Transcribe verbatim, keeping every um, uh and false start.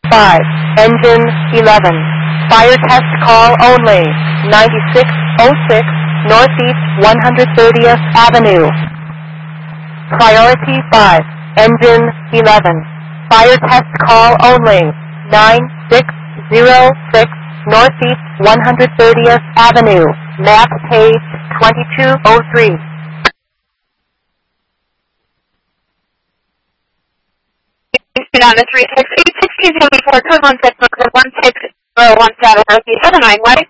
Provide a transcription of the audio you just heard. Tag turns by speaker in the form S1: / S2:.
S1: five, engine eleven. Fire test call only, ninety-six oh six Northeast one hundred thirtieth Avenue. Priority five, engine eleven. Fire test call only, nine six oh six Northeast one hundred thirtieth Avenue, map page twenty-two oh three.
S2: On the three six eight six two zero four code one six one six zero one seven Northeast seven nine White.